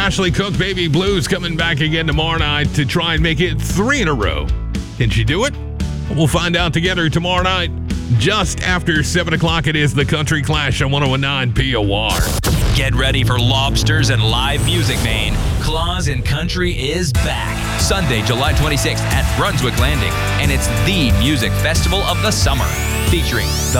Ashley Cook, Baby Blues, coming back again tomorrow night to try and make it 3 in a row. Can she do it? We'll find out together tomorrow night. Just after 7 o'clock, it is the Country Clash on 101.9 POR. Get ready for lobsters and live music, Maine. Claus in Country is back. Sunday, July 26th at Brunswick Landing. And it's the music festival of the summer, featuring the